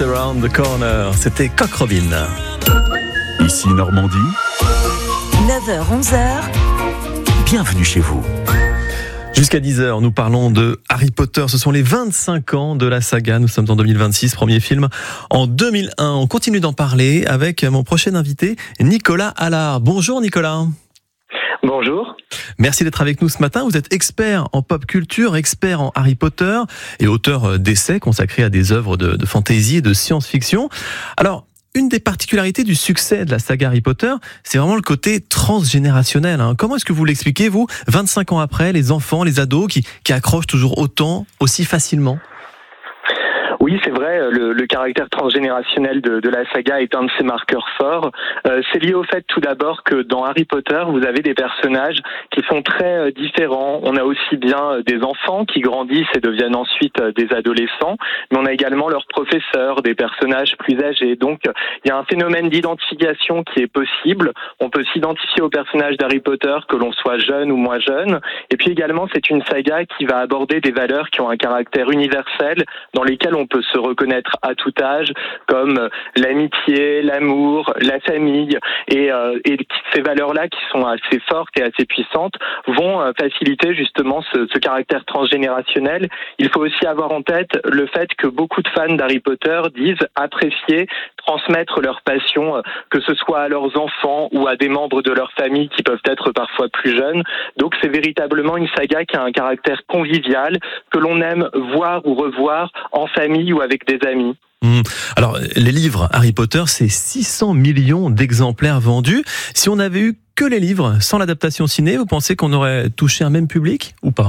Just Around the Corner. C'était Cock Robin. Ici Normandie. 9h-11h. Bienvenue chez vous. Jusqu'à 10h, nous parlons de Harry Potter. Ce sont les 25 ans de la saga. Nous sommes en 2026, premier film en 2001. On continue d'en parler avec mon prochain invité, Nicolas Allard. Bonjour Nicolas. Bonjour. Merci d'être avec nous ce matin. Vous êtes expert en pop culture, expert en Harry Potter et auteur d'essais consacrés à des œuvres de fantasy et de science-fiction. Alors, une des particularités du succès de la saga Harry Potter, c'est vraiment le côté transgénérationnel. Comment est-ce que vous l'expliquez, vous, 25 ans après, les enfants, les ados qui accrochent toujours autant, aussi facilement ? Oui, c'est vrai, le caractère transgénérationnel de la saga est un de ses marqueurs forts. C'est lié au fait tout d'abord que dans Harry Potter, vous avez des personnages qui sont très différents. On a aussi bien des enfants qui grandissent et deviennent ensuite des adolescents, mais on a également leurs professeurs, des personnages plus âgés. Donc, il y a un phénomène d'identification qui est possible. On peut s'identifier aux personnages d'Harry Potter, que l'on soit jeune ou moins jeune. Et puis également, c'est une saga qui va aborder des valeurs qui ont un caractère universel, dans lesquelles on peut se reconnaître à tout âge, comme l'amitié, l'amour, la famille, et ces valeurs-là qui sont assez fortes et assez puissantes vont faciliter justement ce caractère transgénérationnel. Il faut aussi avoir en tête le fait que beaucoup de fans d'Harry Potter disent apprécier, transmettre leur passion, que ce soit à leurs enfants ou à des membres de leur famille qui peuvent être parfois plus jeunes. Donc c'est véritablement une saga qui a un caractère convivial, que l'on aime voir ou revoir en famille ou avec des amis. Alors, les livres Harry Potter, c'est 600 millions d'exemplaires vendus. Si on avait eu que les livres, sans l'adaptation ciné, vous pensez qu'on aurait touché un même public ou pas ?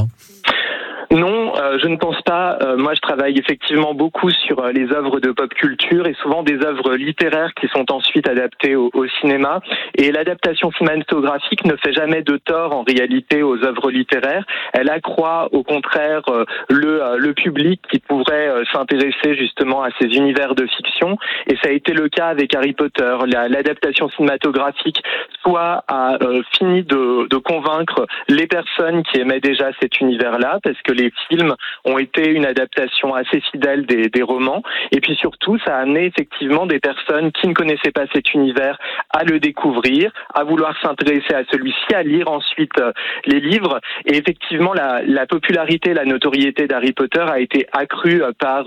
Non, je ne pense pas. Moi, je travaille effectivement beaucoup sur les œuvres de pop culture et souvent des œuvres littéraires qui sont ensuite adaptées au cinéma. Et l'adaptation cinématographique ne fait jamais de tort en réalité aux œuvres littéraires. Elle accroît au contraire le public qui pourrait s'intéresser justement à ces univers de fiction. Et ça a été le cas avec Harry Potter. L'adaptation cinématographique soit a fini de convaincre les personnes qui aimaient déjà cet univers-là, parce que les films ont été une adaptation assez fidèle des romans, et puis surtout ça a amené effectivement des personnes qui ne connaissaient pas cet univers à le découvrir, à vouloir s'intéresser à celui-ci, à lire ensuite les livres, et effectivement la popularité, la notoriété d'Harry Potter a été accrue par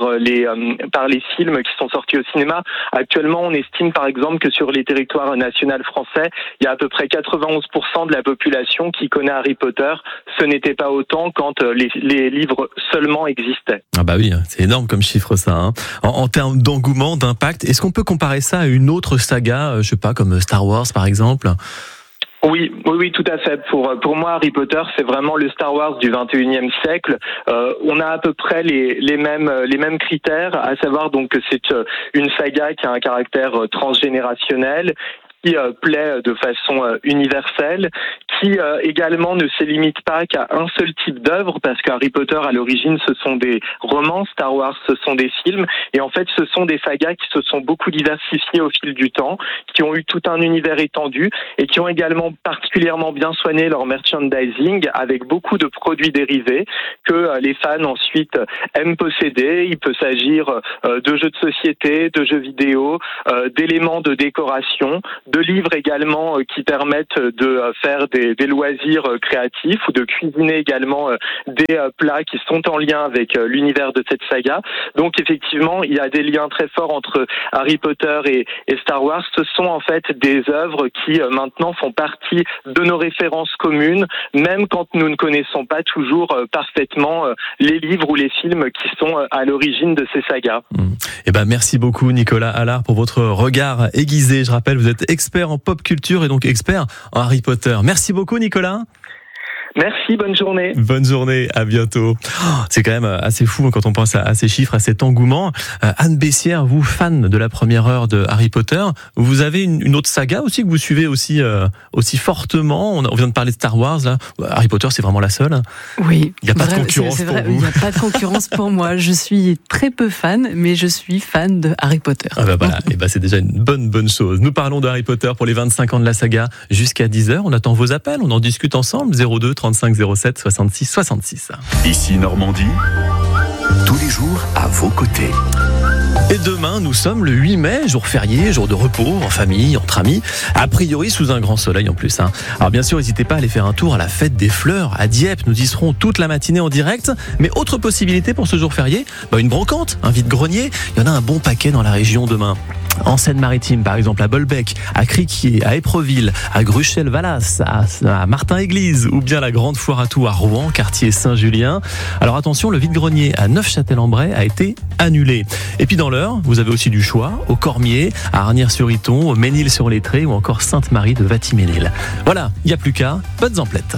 les films qui sont sortis au cinéma. Actuellement, on estime par exemple que sur les territoires nationaux français, il y a à peu près 91% de la population qui connaît Harry Potter. Ce n'était pas autant quand les livres seulement existaient. Ah bah oui, c'est énorme comme chiffre ça. En termes d'engouement, d'impact, est-ce qu'on peut comparer ça à une autre saga, je sais pas, comme Star Wars par exemple ? Oui, tout à fait. Pour moi, Harry Potter, c'est vraiment le Star Wars du 21e siècle. On a à peu près les mêmes critères, à savoir donc que c'est une saga qui a un caractère transgénérationnel, qui plaît de façon universelle, qui également ne se limite pas qu'à un seul type d'œuvre, parce qu'Harry Potter, à l'origine, ce sont des romans, Star Wars, ce sont des films, et en fait, ce sont des sagas qui se sont beaucoup diversifiées au fil du temps, qui ont eu tout un univers étendu, et qui ont également particulièrement bien soigné leur merchandising, avec beaucoup de produits dérivés, que les fans ensuite aiment posséder. Il peut s'agir de jeux de société, de jeux vidéo, d'éléments de décoration, de livres également qui permettent de faire des loisirs créatifs ou de cuisiner également des plats qui sont en lien avec l'univers de cette saga. Donc effectivement, il y a des liens très forts entre Harry Potter et Star Wars. Ce sont en fait des œuvres qui maintenant font partie de nos références communes, même quand nous ne connaissons pas toujours parfaitement les livres ou les films qui sont à l'origine de ces sagas. Eh ben, merci beaucoup Nicolas Allard pour votre regard aiguisé. Je rappelle, vous êtes expert en pop culture et donc expert en Harry Potter. Merci beaucoup Nicolas. Merci, bonne journée. Bonne journée, à bientôt. C'est quand même assez fou quand on pense à ces chiffres, à cet engouement. Anne Bessière, vous, fan de la première heure de Harry Potter, vous avez une autre saga aussi que vous suivez aussi fortement. On vient de parler de Star Wars, là. Harry Potter, c'est vraiment la seule. Oui. Il n'y a pas de concurrence pour vous. Il n'y a pas de concurrence pour moi. Je suis très peu fan, mais je suis fan de Harry Potter. Ah bah voilà, et bah c'est déjà une bonne chose. Nous parlons de Harry Potter pour les 25 ans de la saga jusqu'à 10h. On attend vos appels, on en discute ensemble. 02 35 07 66 66. Ici Normandie, tous les jours à vos côtés. Et demain, nous sommes le 8 mai, jour férié, jour de repos, en famille, entre amis, a priori sous un grand soleil en plus. Alors bien sûr, n'hésitez pas à aller faire un tour à la fête des fleurs à Dieppe. Nous y serons toute la matinée en direct. Mais autre possibilité pour ce jour férié, une brocante, un vide-grenier. Il y en a un bon paquet dans la région demain. En Seine-Maritime, par exemple, à Bolbec, à Criquier, à Épreville, à Gruchel-Valas, à Martin-Église, ou bien la Grande Foire à Tout à Rouen, quartier Saint-Julien. Alors attention, le vide-grenier à Neufchâtel-en-Bray a été annulé. Et puis dans l'heure, vous avez aussi du choix au Cormier, à Arnières-sur-Iton, au Ménil-sur-Lettré ou encore Sainte-Marie de Vatimesnil. Voilà, il n'y a plus qu'à, bonnes emplettes.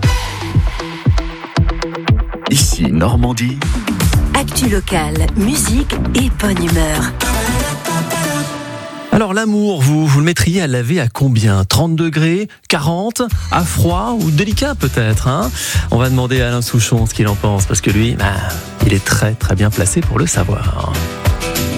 Ici Normandie. Actu locale, musique et bonne humeur. Alors l'amour, vous le mettriez à laver à combien ? 30 degrés, 40, à froid ou délicat peut-être, On va demander à Alain Souchon ce qu'il en pense, parce que lui, il est très très bien placé pour le savoir.